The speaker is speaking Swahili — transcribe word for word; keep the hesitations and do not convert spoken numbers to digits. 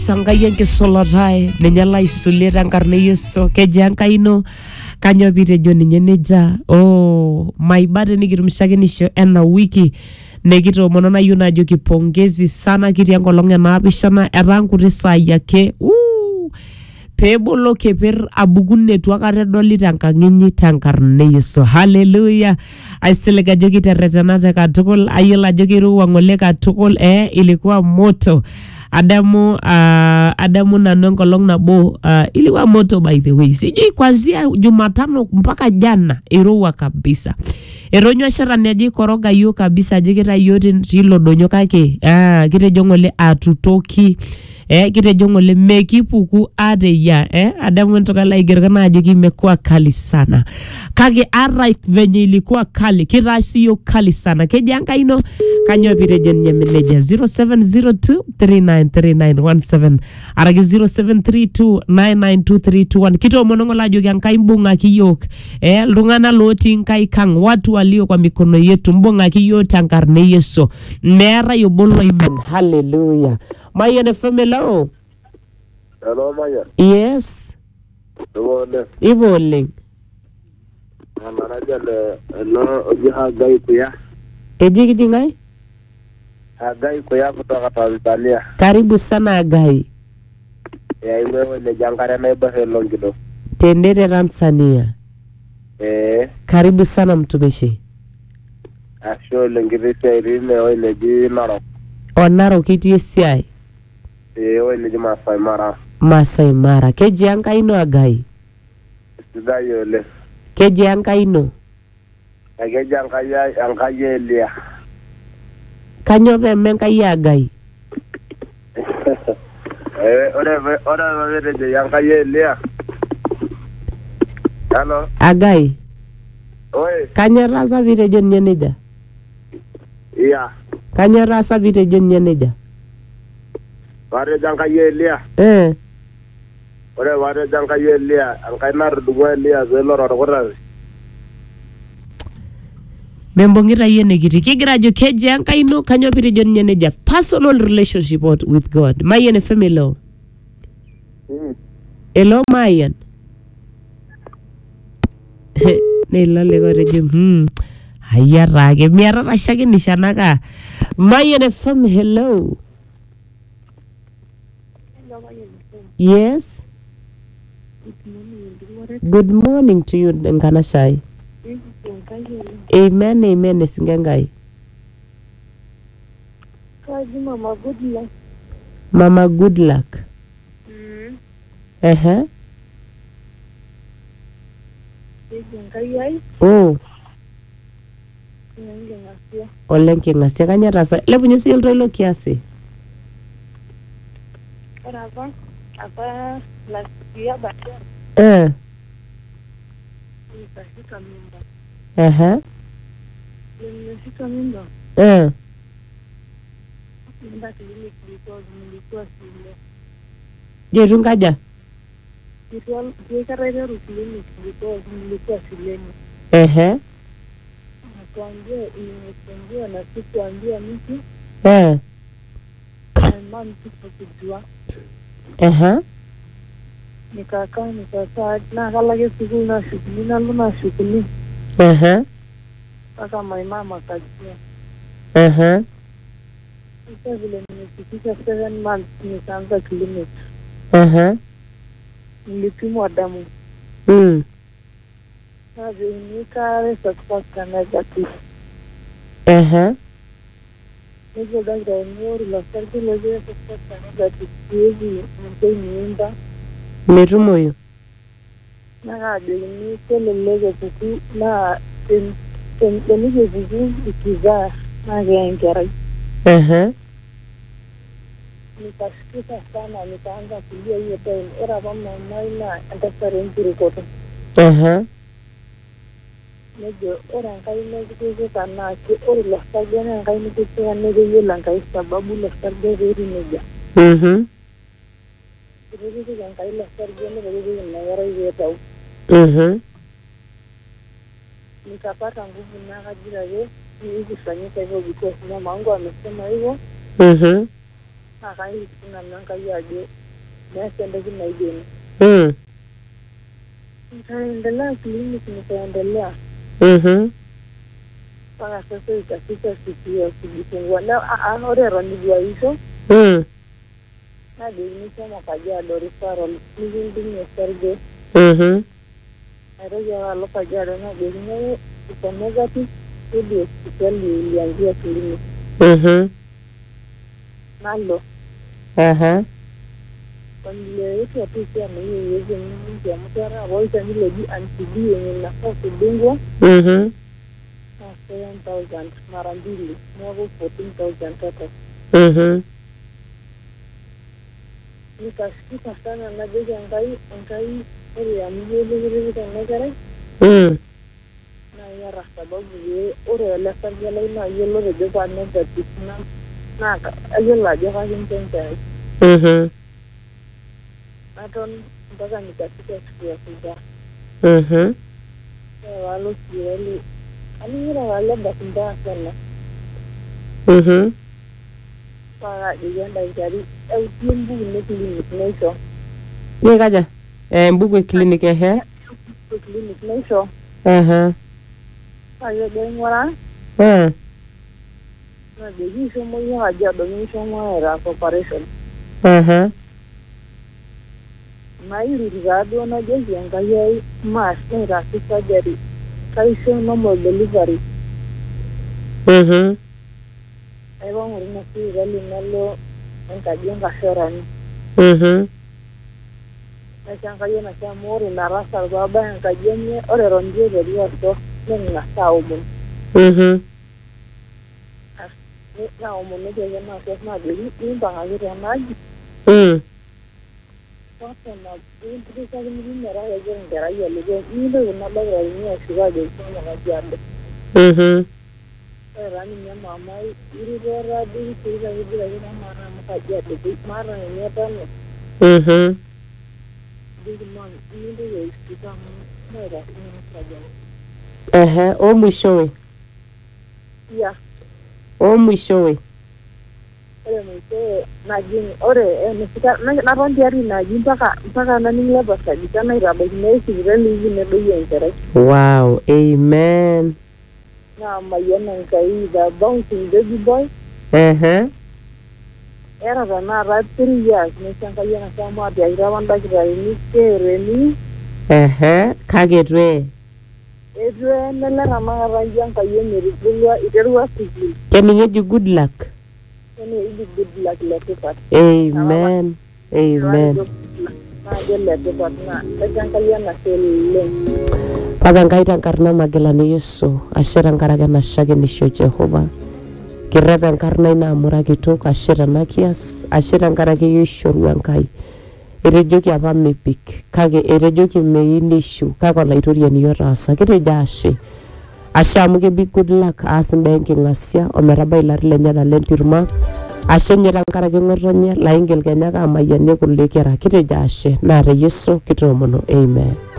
Sangai enkisulatai ninye laisulie tenkarna Yesu keji Enkai ino kanyo pitejo ninye neja oh maibade nikirumishakinisho ena wiki nekitoomono nayieu najoki pongezi sana kitii enkolong enaapishana etaa nkuti saai ake uh, peebolo keper abukunetu akata edoli tenkang inyi tenkarna Yesu haleluya aisilig ajo kiterretenate katukul ayiolo ajo kirowua ng'ole katukul eh ilikuwa moto Adamu uh, Adamu nanu enkolong nabo uh, ilikuwa moto by the way sijui kwanzia Jumatano mpaka jana irowua kabisa eronyo sharani aji koroga yo kabisa jikita yote tilo donyo kake ah kitejo ng'ole atutoki eh kitejo ng'ole mekipuku ade ya eh Adamu ntoka la igerana ajo kimekuwa kali sana kage ara venye ilikuwa kali kirasi yo kali sana keji Enkai ino kanyo pitejo nyemeneja zero seven zero two three nine three nine one seven aragi zero seven three two nine nine two three two one kito monongola ajo Enkai mbunga kiyok eh lungana loti Enkai kang watu walio kwa mikono yetu mbunga kiyok tenkarne Yesu mera yobolo imen hallelujah Mayan F M hello hello Mayan yes Ibole Ibole Manajale hello ojiha gai kuya Ejiki dingai Agai kuya kutoka Tanzania. Karibu sana Agai. Ya imewe ne jangare na ibahe longido. Tendere Tanzania. Eh. Karibu sana mtumishi. Asho lengirisi irine oi neji Narok. O Narok iti esiai. Eh oi neji Masai Mara. Masai Mara. Keji Enkai ino Agai. Sidai ole. Keji Enkai ino. Keji Enkai Enkai Elia. Kanyo peme Enkai Agai. Eh, ore ore ore de Enkai Elia. Hello. Agai. Oi. Kanyo rasa vitejo nyeneja. Iya. Kanyo rasa vitejo nyeneja. Ware Enkai Elia. Eh. Ore ware Enkai Elia, Enkai nardugo Elia zelo rorokora. Membongita yene kiti kigira ajo keji Enkai ino kanyo pitejo nyeneja personal relationship with God Mayan F M hello Mm. Hello Mayan Nela lego rejo hmm ayara ke miara rashake nishanaka Mayan F M hello Yes Good morning to you Nkanashai Amen, amen, Singangai. Mama good luck. Mama good luck. Mm. Uh-huh. Oh. Olenke ngasia kanya rasa. Lepunye si ulto ilo kiasi. Apa? Apa last year baca. Eh. Kasih kami. Uh-huh. Nimeshika mimba. Eh. Mimba kliniki because nilikuwa shule. Je, tungaja? Nilikuwa nilikuwa kliniki because nilikuwa shuleni. Eh. Nakwambia nimekuambia na sikuambia mtu. Eh. Mama sikujua. Eh. Nikakaa nikakaa na kala ke siku na shughuli na luna shughuli. Eh. Sasa my mama akajua. Eh. Sasa vile nimefikisha seven months nikaanza clinic. Eh. Nilipimwa damu. Mm. Na nika result kwa negative. Eh. Ndio daktari mmoja la serikali leo kwa negative hivi ndio nienda. Metumoyo. Na ndio ni kile leo kuku na Tenige vizu ikizaa na gengera. Eh. Nikashtuka sana nikaanza kulia hiyo time. Era mama maina daktari ndirikoto. Eh. Nejo era Enkai nekiteke sana ke ore la sagana Enkai nekiteke nege yela Enkai sababu la sagana ri neja. Mhm. Nekiteke Enkai la sagana nege na yara yetau. Mhm. Nikapata nguvu na kajira ye hivi fanyika hivyo because mama wangu amesema hivyo. Mhm. naa kairiki nanu Enkai ajo meesa entoki naijo ina. Mm. Nitaendelea clinic, nitaendelea Mhm. mpaka sasa itafika siku ya kujifungua. Na ah, ah, ore eton itu aisho Mm. najokini shomo Kajiado referral nikindung'i osarge. Mhm. Naitoki ake alo Kajiado najokini ore iko negative rudi hospitali ulianzia clinic. Mhm. Nalo Aha. familia tu pia na hiyo iweze mingi ya mtara waita nile ji antibi yenye nafaa kudungwa Mhm. na seven thousand mara mbili mwaka fourteen thousand total. Mhm. Nikashika sana na joja Enkai Enkai ore ya mjeli tenekere Mm. na yara sababu ye ore ele sarge lai na yiolo tejo pa negative na na ayiolo ajo kakinchengere. Mhm. Naton mpaka nikafika siku ya kuzaa. Mhm. Walo hospitali alingira wale basi mbaya sana. Mhm. Para digenda ikari au timbu ne clinic naisho. Ye kaja. Eh, mbugu clinic ehe. Clinic naisho. Aha. Ayo dengora Eh. na degisho moyo aja domisho moyo operation. Aha. Na iri rigado na jeji Enkai ai mas na surgery. Kaisho normal delivery. Mhm. Aiwa ngurina sirali nalo enkaji enkashorani. Mhm. Naishankayo na chamori na rasa baba enkaji enye ore ronje period neng'asa aomon. Mhm. Na omon keje na kes na deji nimpang'aki tenaji. Mm. Sasa na intrikaki nikimera kejo enkerai elikuwa nintoki nabakitarini ashuko ajo shomo Kajiado. Mhm. Ore taa ninye mamai irito taadoi kitikaki jikaki namaata amu Kajiado maata ninye tano. Mhm. Dikiman nintoki aishtuka amu maitaki nanu Kajiado. Ehe, o mwishowe. Ya, O mwishowe. ore mwishowe naji ore enifika naton tiari naji mpaka mpaka naning labor sajita naitabaikini sipitali hivi nedoyio enkerai. Wow, amen. Na mayian Enkai the bouncing baby boy. Ehe. Era tanakata three years neisho Enkai enashomo atiakita apa ildakitarini keereni. Ehe, kake twe. Etu enele tanakata nji Enkai emetubulua iterua sukuul. Kening'eji good luck. Ene eji good luck letipat. Amen. Amen. Najo letipat naa kejo Enkai enashe oleng. Papa Enkai tenkarna magilani Yesu, ashe tenkaraki enashakenisho Jehova. Kirrep enkarna ino amura kitok, ashe tenakias, ashe tenkaraki iyie oishoru Enkai. Etejoki apa mebik, kake etejoki meyieu nishiu, kake olaitoriani iyie otaasa. Kitejo ashe. Ashe amu kebik good luck aas imbaa enking'asia ometabai ilarin lenyenak lentirma. Ashe nye tenkaraki ng'otonye laingil Kenya ake amayianie kulie kera. Kitejo ashe naa te Yesu kitoomono. Amen.